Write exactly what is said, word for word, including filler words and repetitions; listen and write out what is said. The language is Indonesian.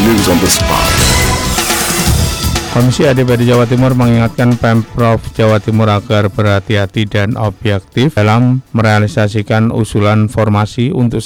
news on the spot. Komisi A D B D Jawa Timur mengingatkan Pemprov Jawa Timur agar berhati-hati dan objektif dalam merealisasikan usulan formasi untuk